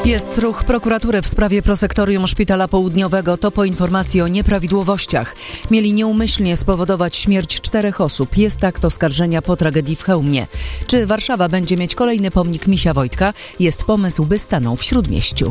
Jest ruch prokuratury w sprawie prosektorium Szpitala Południowego. To po informacji o nieprawidłowościach. Mieli nieumyślnie spowodować śmierć 4 osób. Jest akt oskarżenia po tragedii w Chełmie. Czy Warszawa będzie mieć kolejny pomnik Misia Wojtka? Jest pomysł, by stanął w Śródmieściu.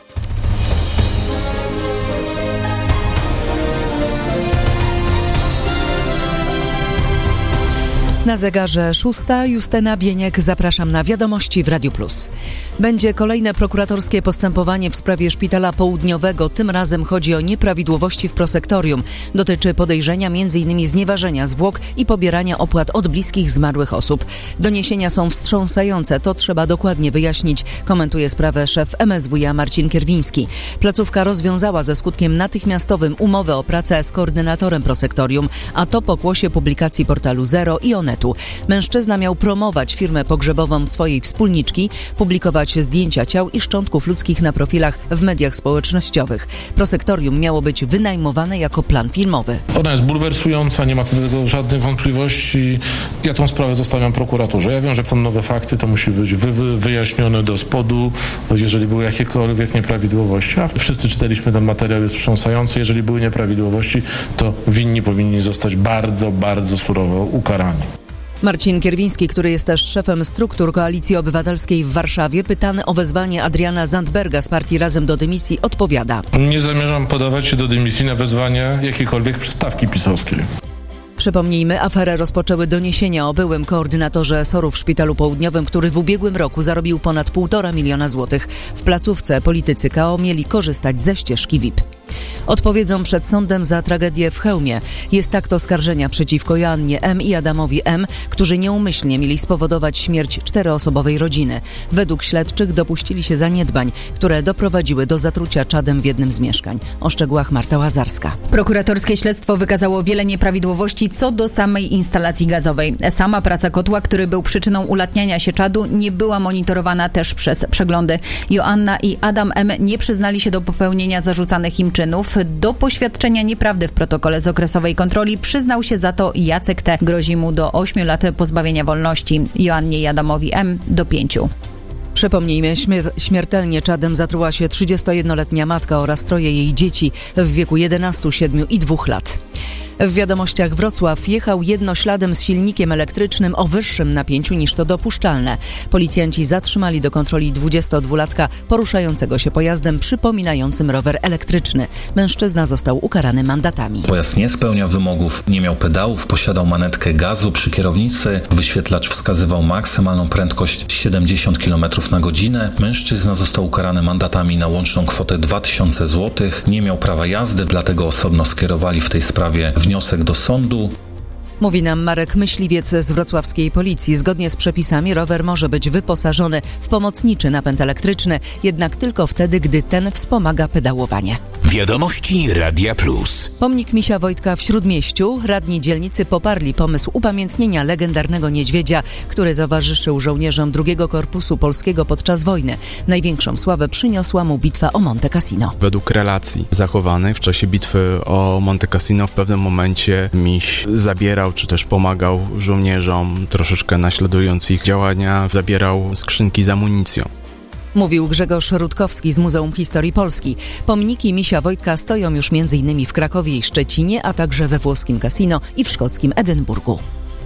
Na zegarze 6. Justyna Bieniek. Zapraszam na Wiadomości w Radiu Plus. Będzie kolejne prokuratorskie postępowanie w sprawie Szpitala Południowego. Tym razem chodzi o nieprawidłowości w prosektorium. Dotyczy podejrzenia m.in. znieważenia zwłok i pobierania opłat od bliskich zmarłych osób. Doniesienia są wstrząsające. To trzeba dokładnie wyjaśnić, komentuje sprawę szef MSWiA Marcin Kierwiński. Placówka rozwiązała ze skutkiem natychmiastowym umowę o pracę z koordynatorem prosektorium, a to pokłosie publikacji portalu Zero i Onetu. Mężczyzna miał promować firmę pogrzebową swojej wspólniczki, publikować zdjęcia ciał i szczątków ludzkich na profilach w mediach społecznościowych. Prosektorium miało być wynajmowane jako plan filmowy. Ona jest bulwersująca, nie ma co do tego żadnych wątpliwości. Ja tą sprawę zostawiam prokuraturze. Ja wiem, że są nowe fakty, to musi być wyjaśnione do spodu, jeżeli były jakiekolwiek nieprawidłowości. A wszyscy czytaliśmy ten materiał, jest wstrząsający. Jeżeli były nieprawidłowości, to winni powinni zostać bardzo, bardzo surowo ukarani. Marcin Kierwiński, który jest też szefem struktur Koalicji Obywatelskiej w Warszawie, pytany o wezwanie Adriana Zandberga z partii Razem do dymisji, odpowiada: Nie zamierzam podawać się do dymisji na wezwanie jakiejkolwiek przystawki pisowskiej. Przypomnijmy, aferę rozpoczęły doniesienia o byłym koordynatorze SOR-u w Szpitalu Południowym, który w ubiegłym roku zarobił ponad 1,5 miliona złotych. W placówce politycy KO mieli korzystać ze ścieżki VIP. Odpowiedzą przed sądem za tragedię w Chełmie. Jest akt oskarżenia przeciwko Joannie M. i Adamowi M., którzy nieumyślnie mieli spowodować śmierć 4-osobowej rodziny. Według śledczych dopuścili się zaniedbań, które doprowadziły do zatrucia czadem w jednym z mieszkań. O szczegółach Marta Łazarska. Prokuratorskie śledztwo wykazało wiele nieprawidłowości co do samej instalacji gazowej. Sama praca kotła, który był przyczyną ulatniania się czadu, nie była monitorowana też przez przeglądy. Joanna i Adam M. nie przyznali się do popełnienia zarzucanych im czynów. Do poświadczenia nieprawdy w protokole z okresowej kontroli przyznał się za to Jacek T. Grozi mu do 8 lat pozbawienia wolności. Joannie i Adamowi M. do 5. Przypomnijmy, śmiertelnie czadem zatruła się 31-letnia matka oraz 3 jej dzieci w wieku 11, 7 i 2 lat. W Wiadomościach Wrocław jechał jednośladem z silnikiem elektrycznym o wyższym napięciu niż to dopuszczalne. Policjanci zatrzymali do kontroli 22-latka poruszającego się pojazdem przypominającym rower elektryczny. Mężczyzna został ukarany mandatami. Pojazd nie spełniał wymogów, nie miał pedałów, posiadał manetkę gazu przy kierownicy, wyświetlacz wskazywał maksymalną prędkość 70 km na godzinę. Mężczyzna został ukarany mandatami na łączną kwotę 2000 zł. Nie miał prawa jazdy, dlatego osobno skierowali w tej sprawie wniosek do sądu. Mówi nam Marek Myśliwiec z wrocławskiej policji. Zgodnie z przepisami rower może być wyposażony w pomocniczy napęd elektryczny, jednak tylko wtedy, gdy ten wspomaga pedałowanie. Wiadomości Radia Plus. Pomnik Misia Wojtka w Śródmieściu. Radni dzielnicy poparli pomysł upamiętnienia legendarnego niedźwiedzia, który towarzyszył żołnierzom II Korpusu Polskiego podczas wojny. Największą sławę przyniosła mu bitwa o Monte Cassino. Według relacji zachowanych w czasie bitwy o Monte Cassino w pewnym momencie miś zabierał czy też pomagał żołnierzom, troszeczkę naśladując ich działania, zabierał skrzynki z amunicją. Mówił Grzegorz Rutkowski z Muzeum Historii Polski. Pomniki Misia Wojtka stoją już m.in. w Krakowie i Szczecinie, a także we włoskim Cassino i w szkockim Edynburgu.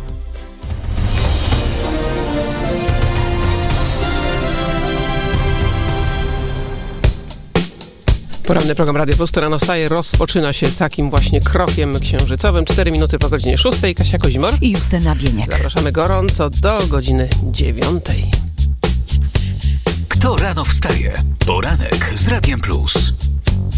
Poranny program Radio Plus, który rano staje, rozpoczyna się takim właśnie krokiem księżycowym. 4 minuty po godzinie 6. Kasia Kozimor i Justyna Bieniek. Zapraszamy gorąco do godziny 9. Kto rano wstaje? Poranek z Radiem Plus.